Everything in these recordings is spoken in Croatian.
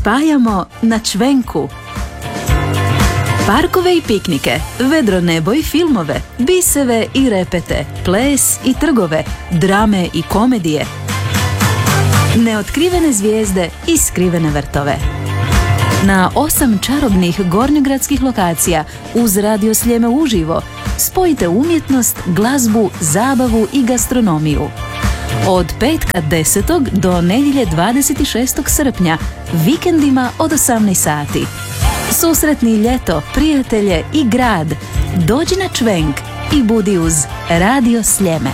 spajamo na Čvenku. Parkove i piknike, vedro nebo i filmove, biseve i repete, ples i trgove, drame i komedije, neotkrivene zvijezde i skrivene vrtove. Na 8 čarobnih gornjogradskih lokacija uz Radio Sljeme uživo spojite umjetnost, glazbu, zabavu i gastronomiju. Od petka 10. do nedjelje 26. srpnja, vikendima od 18 sati. Susretni ljeto, prijatelje i grad. Dođi na Čvenk i budi uz Radio Sljeme.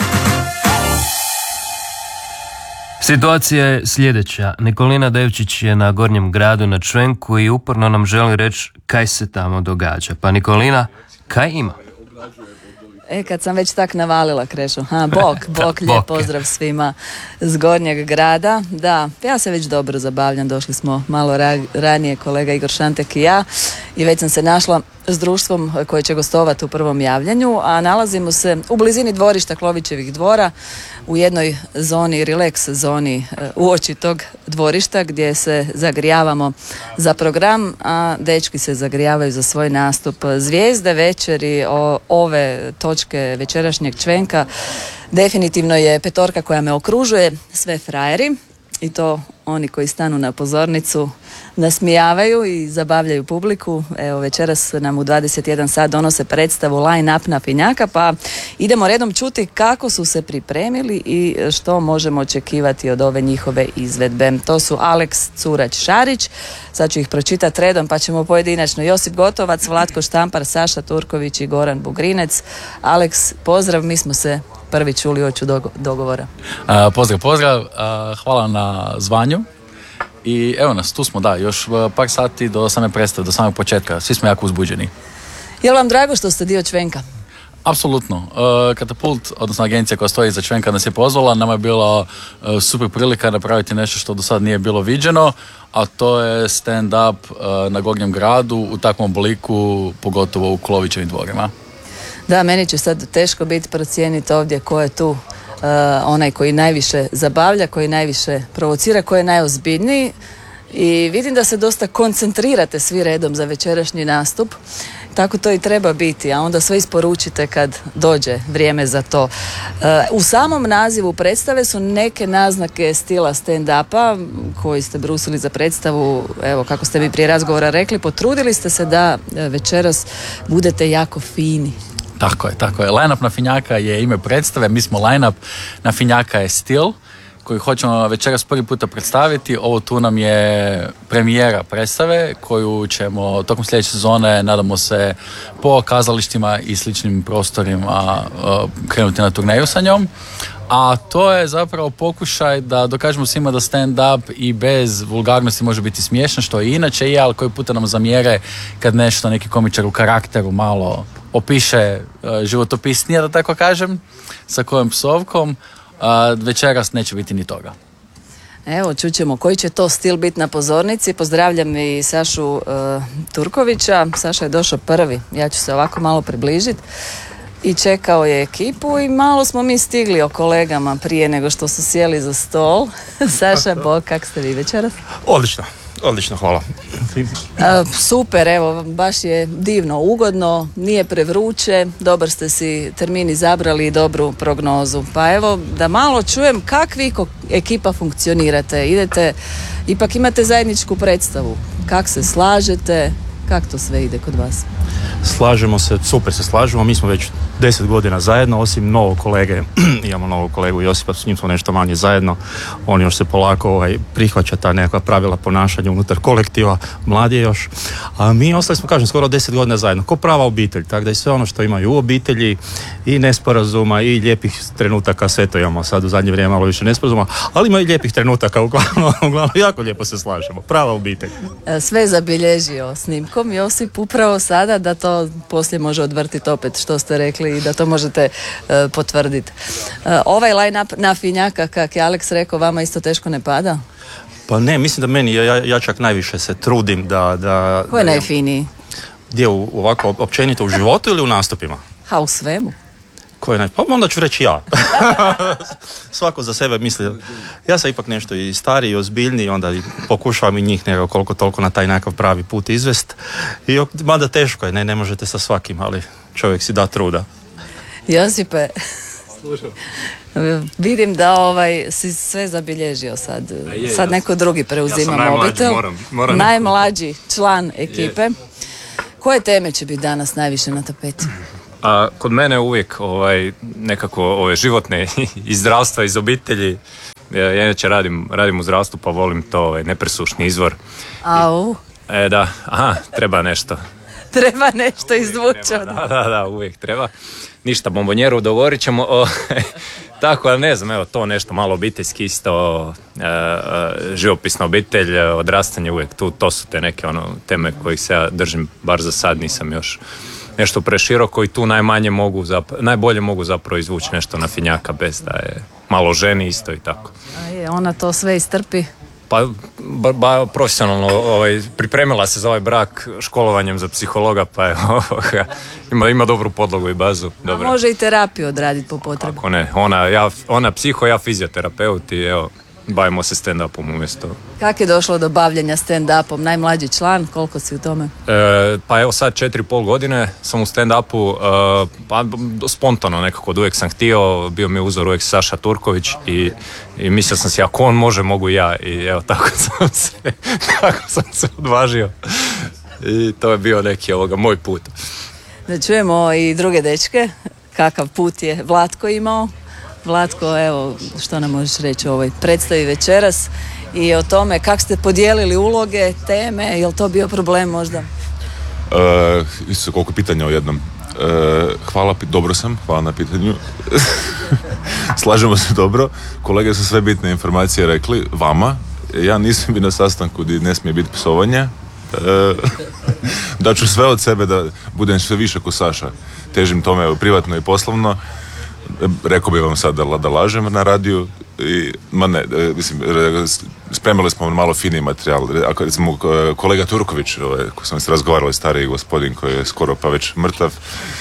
Situacija je sljedeća. Nikolina Devčić je na Gornjem gradu na Čvenku i uporno nam želi reći kaj se tamo događa. Pa Nikolina, kaj ima? Kad sam već tak navalila, Krešo. Bok, lijep pozdrav svima s Gornjeg grada. Da, ja se već dobro zabavljam, došli smo malo ranije, kolega Igor Šantek i ja, i već sam se našla s društvom koje će gostovati u prvom javljanju, a nalazimo se u blizini dvorišta Klovićevih dvora, u jednoj zoni, relax zoni uoči tog dvorišta gdje se zagrijavamo za program, a dečki se zagrijavaju za svoj nastup. Zvijezde večeri ove točke večerašnjeg Čvenka definitivno je petorka koja me okružuje, sve frajeri, i to oni koji stanu na pozornicu, nasmijavaju i zabavljaju publiku. Evo, večeras nam u 21 sat donose predstavu Line Up na Finjaka, pa idemo redom čuti kako su se pripremili i što možemo očekivati od ove njihove izvedbe. To su Aleks Curać-Šarić, sad ću ih pročitati redom pa ćemo pojedinačno. Josip Gotovac, Vlatko Štampar, Saša Turković i Goran Bugrinec. Aleks, pozdrav, mi smo se prvi čuli oću dogovora. Pozdrav, hvala na zvanju. I evo nas, tu smo, da, još par sati do same predstave, do samog početka. Svi smo jako uzbuđeni. Je li vam drago što ste dio Čvenka? Apsolutno. Katapult, odnosno agencija koja stoji iza Čvenka, nas je pozvala. Nama je bila super prilika napraviti nešto što do sad nije bilo viđeno, a to je stand-up na Gornjem gradu u takvom obliku, pogotovo u Klovićevim dvorima. Da, meni će sad teško biti procijeniti ovdje ko je tu onaj koji najviše zabavlja, koji najviše provocira, koji je najozbiljniji, i vidim da se dosta koncentrirate svi redom za večerašnji nastup. Tako to i treba biti, a onda sve isporučite kad dođe vrijeme za to. U samom nazivu predstave su neke naznake stila stand-upa koji ste brusili za predstavu. Evo, kako ste mi prije razgovora rekli, potrudili ste se da večeras budete jako fini. Tako je. Line Up na Finjaka je ime predstave, mi smo Line Up na Finjaka je stil koji hoćemo večeras prvi puta predstaviti. Ovo tu nam je premijera predstave koju ćemo tokom sljedeće sezone, nadamo se, po kazalištima i sličnim prostorima krenuti na turneju sa njom. A to je zapravo pokušaj da dokažemo svima da stand-up i bez vulgarnosti može biti smiješno, što i inače je, ali koji puta nam zamjere kad nešto neki komičar u karakteru malo opiše životopisnije, da tako kažem, sa kojom psovkom. Večeras neće biti ni toga. Evo, čućemo koji će to stil biti na pozornici. Pozdravljam i Sašu Turkovića. Saša je došao prvi, ja ću se ovako malo približiti. I čekao je ekipu i malo smo mi stigli o kolegama prije nego što su sjeli za stol. Saša, bok, kak ste vi večeras? Odlično, hvala. Super, evo, baš je divno, ugodno, nije prevruće, dobar ste si termin izabrali i dobru prognozu. Pa evo, da malo čujem kak vi ekipa funkcionirate, ipak imate zajedničku predstavu, kak se slažete, kak to sve ide kod vas? Slažemo se, super se slažemo, mi smo već 10 godina zajedno, osim novog kolege, imamo novog kolegu Josipa, s njim smo nešto manje zajedno, on još se polako prihvaća ta nekakva pravila ponašanja unutar kolektiva, mlad je još, a mi ostali smo, kažem, skoro 10 godina zajedno, ko prava obitelj, tako da i sve ono što imaju u obitelji, i nesporazuma, i lijepih trenutaka, sve to imamo sad u zadnje vrijeme malo više nesporazuma, ali ima i lijepih trenutaka, uglavnom jako lijepo se slažemo, prava obitelj. Sve zabilježio snimkom Josip upravo sada, da to poslije može odvrtiti opet što ste rekli i da to možete potvrditi. Ovaj line-up na Finjaka, kak je Aleks rekao, vama isto teško ne pada? Pa ne, mislim da meni, ja čak najviše se trudim da ko je najfiniji? Gdje, ovako općenito u životu ili u nastupima? U svemu. Pa onda ću reći ja. Svako za sebe misli. Ja sam ipak nešto i stariji i ozbiljniji, onda pokušavam i njih nekako koliko toliko na taj nekakav pravi put izvest. I mada teško je, ne možete sa svakim, ali čovjek si da truda. Josipe, vidim da si sve zabilježio sad. Sad neko drugi preuzima mobitel. Najmlađi član ekipe. Koje teme će biti danas najviše na tapeti? A kod mene uvijek nekako ove životne iz zdravstva, iz obitelji. Ja inače radim u zdravstvu, pa volim to nepresušni izvor. Au. Da, treba nešto. Treba nešto izvući. Da, uvijek treba. Ništa, bombonjeru dogovorit ćemo. Tako, ali ne znam, evo, to nešto malo obiteljski isto, živopisna obitelj, odrastanje uvijek tu, to su te neke teme kojih se ja držim, bar za sad nisam još nešto preširoko i tu najbolje mogu zapravo izvući nešto na finjaka bez da je malo ženi isto i tako. Ona to sve istrpi? Pa profesionalno pripremila se za ovaj brak školovanjem za psihologa, pa ima dobru podlogu i bazu. A može i terapiju odraditi po potrebi. Kako ne, ona psiho, ja fizioterapeut i evo, bavimo se stand-upom umjesto. Kako je došlo do bavljenja stand-upom? Najmlađi član, koliko si u tome? Pa evo sad 4,5 godine sam u stand-upu, pa spontano nekako, od uvijek sam htio, bio mi uzor uvijek Saša Turković i mislio sam si, ako on može, mogu i ja, i evo tako sam se odvažio i to je bio neki moj put. Da čujemo i druge dečke, kakav put je Vlatko imao. Vlatko, evo, što nam možeš reći o ovoj predstavi večeras i o tome kako ste podijelili uloge, teme, je li to bio problem možda? Isto koliko pitanja o jednom. Hvala, dobro sam, hvala na pitanju. Slažemo se dobro. Kolege su sve bitne informacije rekli vama. Ja nisam bio na sastanku gdje ne smije biti psovanja. Da ću sve od sebe da budem sve više ko Saša. Težim tome privatno i poslovno. Rekao bih vam sad da lažem na radiju i, spremili smo malo finiji materijal. Ako recimo kolega Turković, ko sam se razgovarali, stariji gospodin koji je skoro pa već mrtav,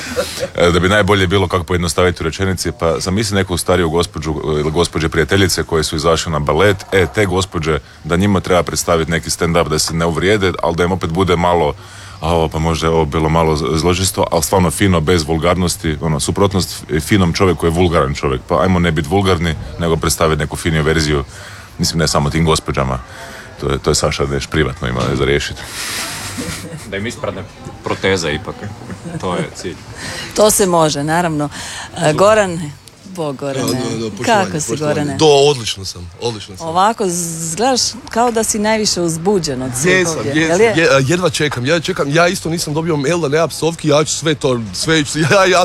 da bi najbolje bilo kako pojednostaviti u rečenici, pa sam mislio neku stariju gospođu ili gospođe prijateljice koje su izašle na balet, te gospođe, da njima treba predstaviti neki stand-up da se ne uvrijede, ali da im opet bude malo pa možda je ovo bilo malo zločesto, ali stvarno fino, bez vulgarnosti, suprotnost finom čovjeku je vulgaran čovjek, pa ajmo ne biti vulgarni, nego predstaviti neku finiju verziju, mislim ne samo tim gospođama, to je Saša neš privatno ima za riješiti. Da im ispravne proteza ipak, to je cilj. To se može, naravno. Goran, Gorane, kako si Gorane? Odlično sam. Ovako, izgledaš kao da si najviše uzbuđen od svih ovdje. Jedva čekam, ja isto nisam dobio mail da nema psovki, ja ću ja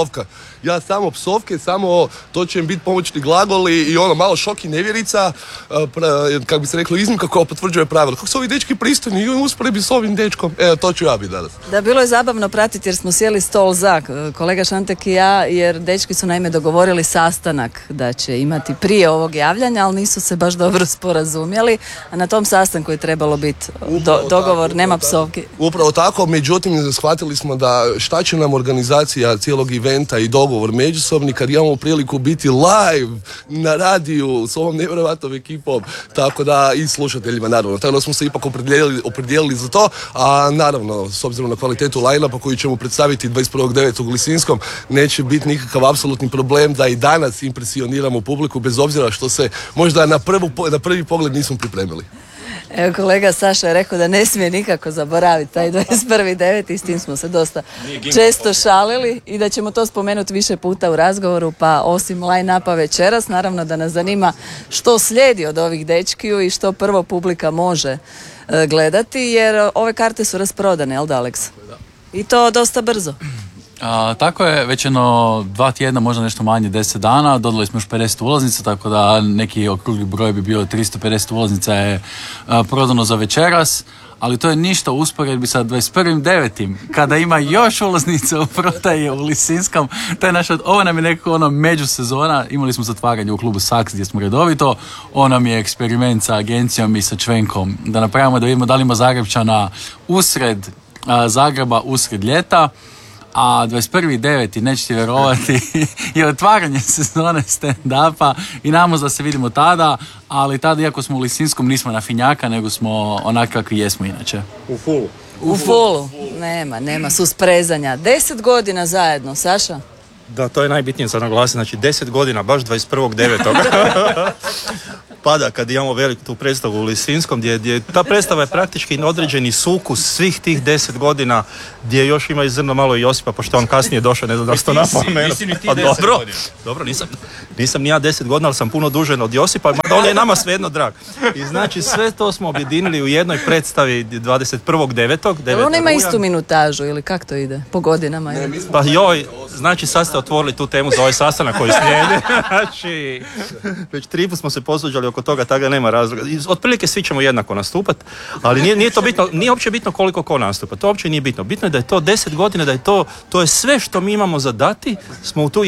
samo psovke, samo to će im biti pomoćni glagoli i malo šok i nevjerica, kako bi se reklo, iznimka koja potvrđuje pravilo. Kako su ovi dečki pristojni, usporedbi s ovim dečkom, to ću ja biti danas. Da, bilo je zabavno pratiti jer smo sjeli stol za, kolega Šantek i ja, jer dečki su naime dogovorili sastanak da će imati prije ovog javljanja, ali nisu se baš dobro sporazumjeli, a na tom sastanku je trebalo biti dogovor, nema psovki. Upravo tako, međutim, shvatili smo da šta će nam organizacija cijelog eventa i dogovor međusobni kad imamo priliku biti live na radiju s ovom nevjerojatnom ekipom, tako da i slušateljima naravno. Tako da smo se ipak opredijelili za to, a naravno s obzirom na kvalitetu line-upa koju ćemo predstaviti 21.9. u Lisinskom, neće biti nikakav apsolutni problem da i danas impresioniramo publiku bez obzira što se možda na prvi pogled nismo pripremili. Evo, kolega Saša je rekao da ne smije nikako zaboraviti taj 21.9. i s tim smo se dosta često šalili i da ćemo to spomenuti više puta u razgovoru, pa osim line-upa večeras, naravno da nas zanima što slijedi od ovih dečkiju i što prvo publika može gledati, jer ove karte su rasprodane, jel da, Aleks? I to dosta brzo. Tako je, već 2 tjedna, možda nešto manje, 10 dana, dodali smo još 50 ulaznica, tako da neki okrugli broj bi bio 350 ulaznica je prodano za večeras, ali to je ništa u usporedbi sa 21.9. kada ima još ulaznica u prodaji u Lisinskom. Ovo nam je nekako međusezona, imali smo zatvaranje u klubu Saks gdje smo redovito, ovo nam je eksperiment sa agencijom i sa Čvenkom, da napravimo da vidimo da li ima Zagrebčana usred Zagreba, usred ljeta. a 21.9. nećete vjerovati je otvaranje sezone stand-upa i namo da se vidimo tada, ali tada iako smo u Lisinskom nismo na Finjaka, nego smo onako kakvi jesmo inače. U fullu. Nema susprezanja. 10 godina zajedno, Saša? Da, to je najbitnije za naglasiti, znači 10 godina, baš 21.9. pada kad imamo veliku tu predstavu u Lisinskom, gdje ta predstava je praktički određeni sukus svih tih 10 godina, gdje još ima i zrno malo i Josipa, pošto on kasnije došao, ne znam da ste napomenuo. Nisi ni ti 10 godina. Dobro, nisam ni ja 10 godina, ali sam puno duže od Josipa, mada on je nama svejedno drag. I znači sve to smo objedinili u jednoj predstavi 21.9. On ima istu minutažu ili kako to ide? Po godinama? Pa joj, znači sad ste otvorili tu temu za ovaj sastanak koji slijedi. Znači, već 3 puta smo se posvađali oko toga, tako da nema razloga. Otprilike svi ćemo jednako nastupati, ali nije to bitno, nije uopće bitno koliko ko nastupa, to uopće nije bitno. Bitno je da je to 10 godina, da je to je sve što mi imamo za dati, smo u tu